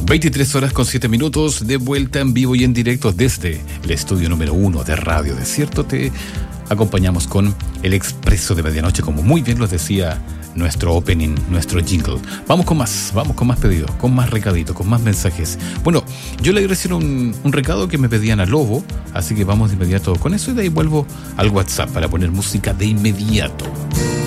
23 horas con 7 minutos, de vuelta en vivo y en directo desde el estudio número 1 de Radio Desierto. Te acompañamos con el Expreso de Medianoche, como muy bien los decía nuestro opening, nuestro jingle. Vamos con más pedidos, con más recaditos, con más mensajes. Bueno, yo le agradezco un recado que me pedían a Lobo, así que vamos de inmediato con eso y de ahí vuelvo al WhatsApp para poner música de inmediato.